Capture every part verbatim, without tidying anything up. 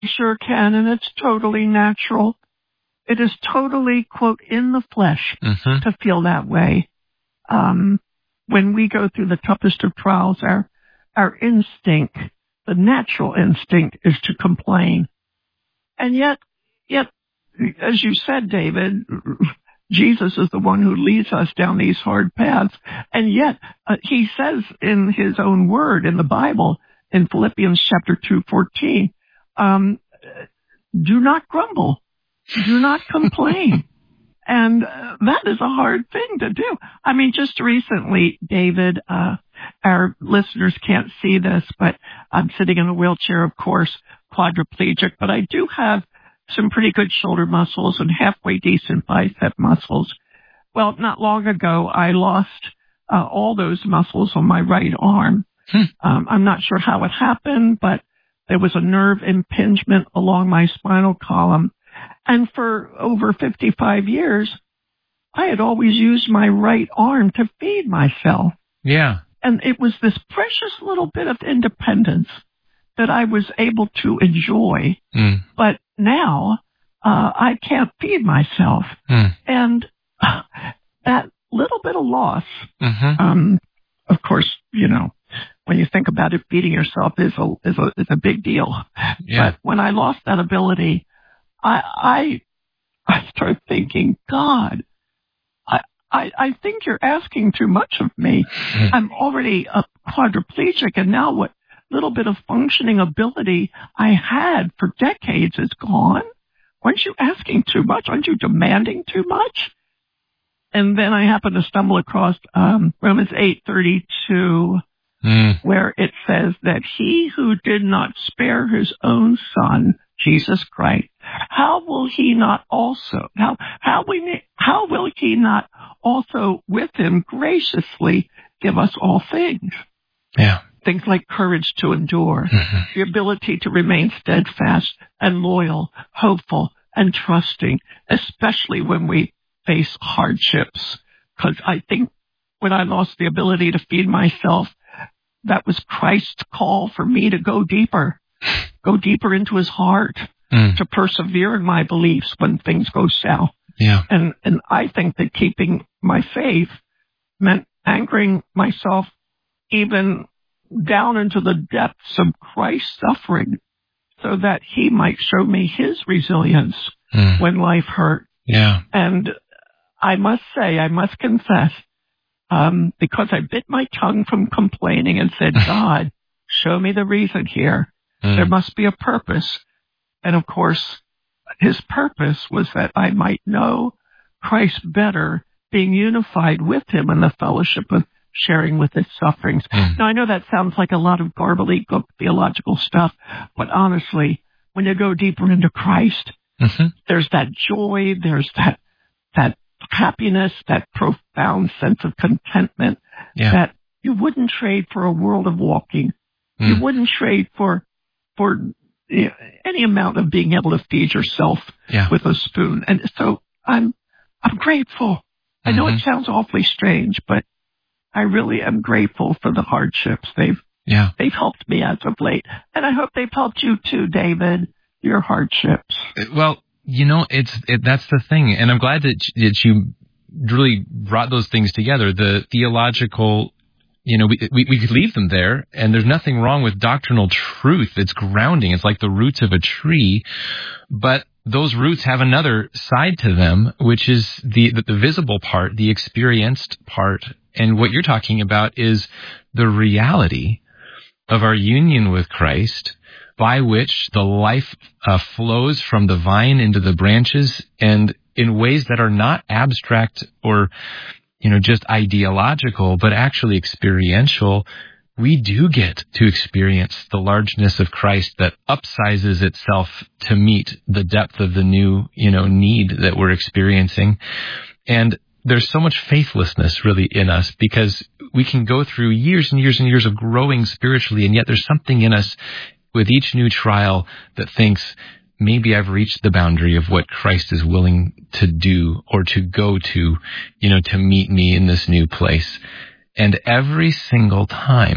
sure can, and it's totally natural. It is totally, quote, in the flesh mm-hmm. to feel that way. Um, when we go through the toughest of trials, our, our instinct, the natural instinct, is to complain. And yet, yet, as you said, David, Jesus is the one who leads us down these hard paths. And yet, uh, he says in his own word in the Bible, in Philippians chapter two fourteen, um, do not grumble, do not complain. And uh, that is a hard thing to do. I mean, just recently, David, uh, our listeners can't see this, but I'm sitting in a wheelchair, of course, quadriplegic, but I do have some pretty good shoulder muscles and halfway decent bicep muscles. Well, not long ago, I lost uh, all those muscles on my right arm. Hmm. Um, I'm not sure how it happened, but there was a nerve impingement along my spinal column. And for over fifty-five years, I had always used my right arm to feed myself. Yeah. And it was this precious little bit of independence that I was able to enjoy. Mm. But now uh, I can't feed myself. Mm. And uh, that little bit of loss, mm-hmm. um, of course, you know, when you think about it, feeding yourself is a, is a, is a big deal. Yeah. But when I lost that ability, I, I, I started thinking, God, I, I, I think you're asking too much of me. I'm already a quadriplegic, and now what little bit of functioning ability I had for decades is gone. Aren't you asking too much? Aren't you demanding too much? And then I happened to stumble across um, Romans eight thirty-two, mm. where it says that he who did not spare his own son, Jesus Christ, how will he not also, how, how, we, how will he not also with him graciously give us all things? Yeah. Things like courage to endure, mm-hmm. the ability to remain steadfast and loyal, hopeful and trusting, especially when we face hardships. Because I think when I lost the ability to feed myself, that was Christ's call for me to go deeper, go deeper into his heart, mm. to persevere in my beliefs when things go south. Yeah. And, and I think that keeping my faith meant anchoring myself even down into the depths of Christ's suffering so that he might show me his resilience mm. when life hurt. Yeah. And I must say, I must confess, um, because I bit my tongue from complaining and said, God, show me the reason here. Mm. There must be a purpose. And of course, his purpose was that I might know Christ better, being unified with him in the fellowship of sharing with his sufferings. Mm. Now, I know that sounds like a lot of gobbledygook theological stuff, but honestly, when you go deeper into Christ, mm-hmm. there's that joy, there's that that happiness, that profound sense of contentment yeah. that you wouldn't trade for a world of walking. Mm. You wouldn't trade for for you know, any amount of being able to feed yourself yeah. with a spoon. And so I'm I'm grateful. Mm-hmm. I know it sounds awfully strange, but I really am grateful for the hardships. They've yeah. they've helped me as of late. And I hope they've helped you too, David, your hardships. Well, you know, it's it, that's the thing. And I'm glad that, that you really brought those things together. The theological, you know, we, we we could leave them there, and there's nothing wrong with doctrinal truth. It's grounding. It's like the roots of a tree. But those roots have another side to them, which is the, the, the visible part, the experienced part. And what you're talking about is the reality of our union with Christ, by which the life uh, flows from the vine into the branches, and in ways that are not abstract or, you know, just ideological, but actually experiential. We do get to experience the largeness of Christ that upsizes itself to meet the depth of the new, you know, need that we're experiencing. And there's so much faithlessness really in us, because we can go through years and years and years of growing spiritually, and yet there's something in us with each new trial that thinks, maybe I've reached the boundary of what Christ is willing to do or to go to, you know, to meet me in this new place. And every single time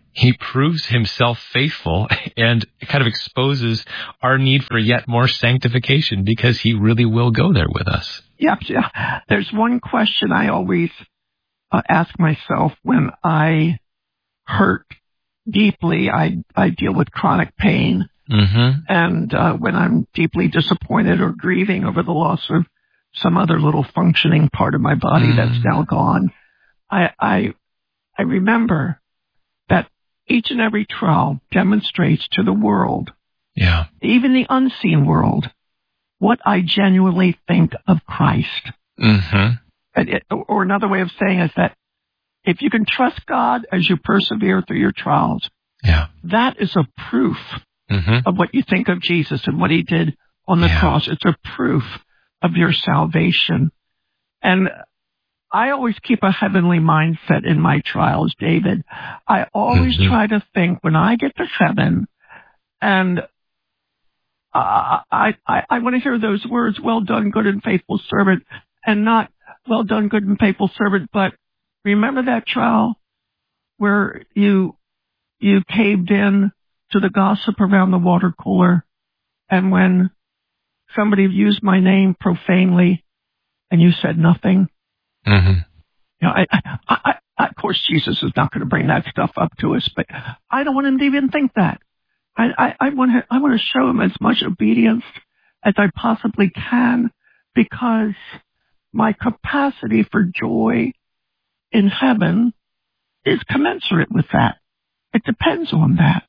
he proves himself faithful and kind of exposes our need for yet more sanctification because he really will go there with us. Yeah, yeah. There's one question I always uh, ask myself when I hurt deeply. I, I deal with chronic pain. Mm-hmm. And uh, when I'm deeply disappointed or grieving over the loss of some other little functioning part of my body mm. that's now gone, I, I, I remember that each and every trial demonstrates to the world, yeah, even the unseen world, what I genuinely think of Christ. Mm-hmm. And it, or another way of saying is that if you can trust God as you persevere through your trials, yeah, that is a proof mm-hmm. of what you think of Jesus and what he did on the yeah. cross. It's a proof of your salvation. And I always keep a heavenly mindset in my trials, David. I always mm-hmm. try to think when I get to heaven and uh, I, I, I want to hear those words, well done, good and faithful servant, and not well done, good and faithful servant, but remember that trial where you, you caved in to the gossip around the water cooler, and when somebody used my name profanely and you said nothing? Mm-hmm. You know, I, I, I, of course, Jesus is not going to bring that stuff up to us, but I don't want him to even think that. I, I, I want to, I want to show him as much obedience as I possibly can, because my capacity for joy in heaven is commensurate with that. It depends on that.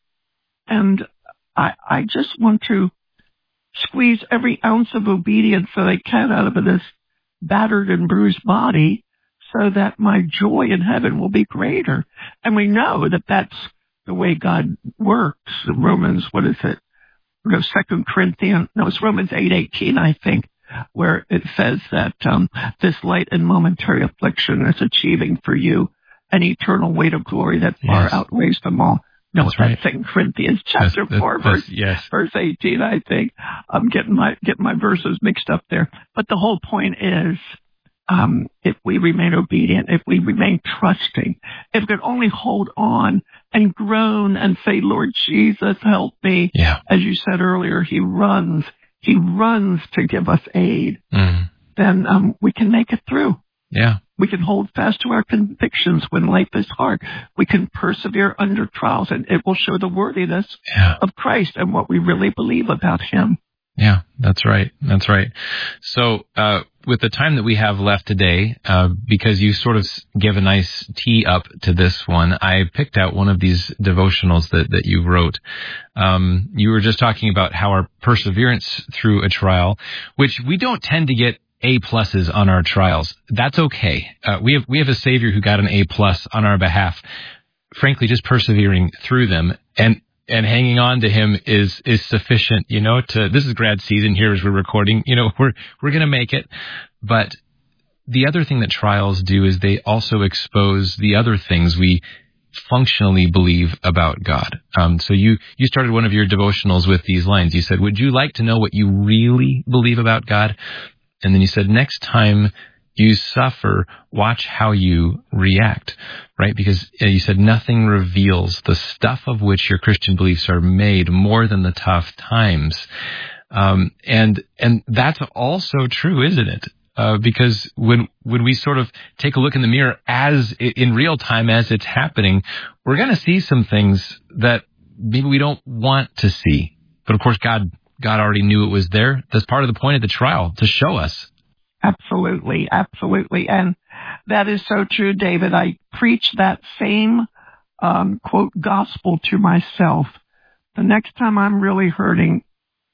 And I, I just want to squeeze every ounce of obedience that I can out of this battered and bruised body so that my joy in heaven will be greater. And we know that that's the way God works. Romans, what is it? No, Second Corinthians, no, it's Romans eight eighteen, I think, where it says that um, this light and momentary affliction is achieving for you an eternal weight of glory that far yes. outweighs them all. No, that's that's right. Second Corinthians chapter that's, four, that's, verse, yes. verse eighteen, I think. I'm getting my getting my verses mixed up there. But the whole point is, um, if we remain obedient, if we remain trusting, if we can only hold on and groan and say, Lord Jesus, help me. Yeah. As you said earlier, he runs. He runs to give us aid. Mm. Then um, we can make it through. Yeah. We can hold fast to our convictions when life is hard. We can persevere under trials, and it will show the worthiness yeah. of Christ and what we really believe about him. Yeah, that's right. That's right. So, uh, with the time that we have left today, uh, because you sort of give a nice tee up to this one, I picked out one of these devotionals that, that you wrote. Um, you were just talking about how our perseverance through a trial, which we don't tend to get A pluses on our trials. That's okay. Uh, we have, we have a Savior who got an A plus on our behalf, frankly, just persevering through them. And, and hanging on to him is, is sufficient, you know, to, this is grad season here as we're recording, you know, we're, we're going to make it. But the other thing that trials do is they also expose the other things we functionally believe about God. Um, so you, you started one of your devotionals with these lines. You said, would you like to know what you really believe about God? And then you said, next time you suffer, watch how you react, right? Because you said nothing reveals the stuff of which your Christian beliefs are made more than the tough times. Um, and, and that's also true, isn't it? Uh, because when, when we sort of take a look in the mirror as in real time, as it's happening, we're going to see some things that maybe we don't want to see. But of course, God, God already knew it was there. That's part of the point of the trial, to show us. Absolutely, absolutely. And that is so true, David. I preach that same, um, quote, gospel to myself. The next time I'm really hurting,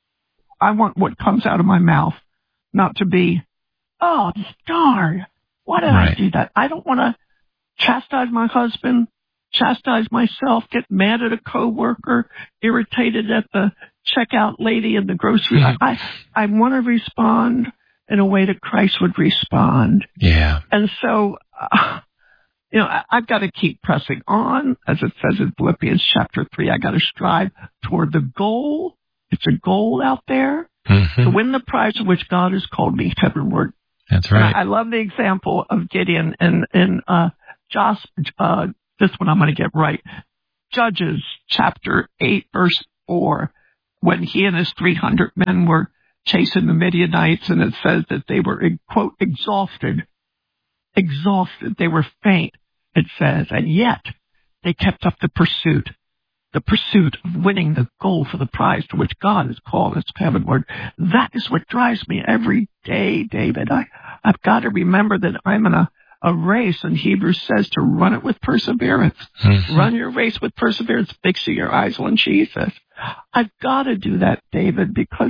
I want what comes out of my mouth not to be, oh, darn, why did right. I do that? I don't want to chastise my husband, chastise myself, get mad at a coworker, irritated at the checkout lady in the grocery. Mm-hmm. I, I want to respond in a way that Christ would respond. Yeah. And so, uh, you know, I, I've got to keep pressing on. As it says in Philippians chapter three, I got to strive toward the goal. It's a goal out there mm-hmm. to win the prize of which God has called me heavenward. That's right. I, I love the example of Gideon and, and, uh, Jos, uh, this one I'm going to get right. Judges chapter eight, verse four, when he and his three hundred men were chasing the Midianites, and it says that they were, quote, exhausted. Exhausted. They were faint, it says, and yet they kept up the pursuit. The pursuit of winning the goal for the prize to which God has called us heavenward. That is what drives me every day, David. I, I've got to remember that I'm in a, a race, and Hebrews says to run it with perseverance. Mm-hmm. Run your race with perseverance, fixing your eyes on Jesus. I've got to do that, David, because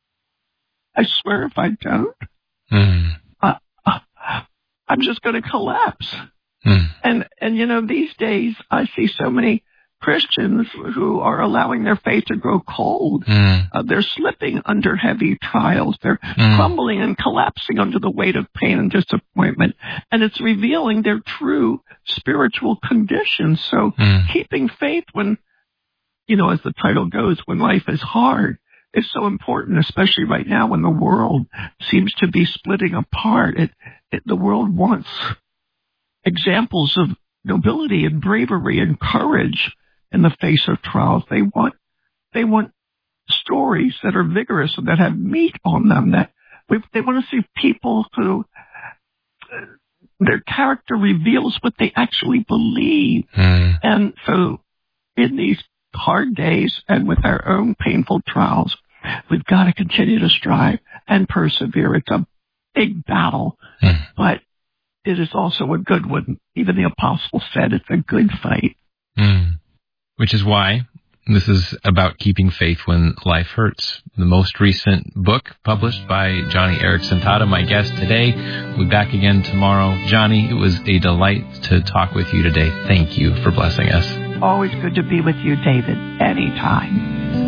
I swear if I don't, mm. uh, uh, I'm just going to collapse. Mm. And, and, you know, these days I see so many Christians who are allowing their faith to grow cold. Mm. Uh, they're slipping under heavy trials. They're mm. crumbling and collapsing under the weight of pain and disappointment. And it's revealing their true spiritual condition. So mm. keeping faith when, you know, as the title goes, when life is hard, is so important, especially right now when the world seems to be splitting apart. It, it, the world wants examples of nobility and bravery and courage in the face of trials. They want, they want stories that are vigorous and that have meat on them. That we, they want to see people who uh, their character reveals what they actually believe. Mm. And so, in these hard days and with our own painful trials, we've got to continue to strive and persevere. It's a big battle, mm. but it is also a good one. Even the apostle said it's a good fight. Mm. Which is why this is about keeping faith when life hurts. The most recent book published by Joni Eareckson Tada, my guest today. We'll be back again tomorrow. Joni, it was a delight to talk with you today. Thank you for blessing us. Always good to be with you, David. Anytime.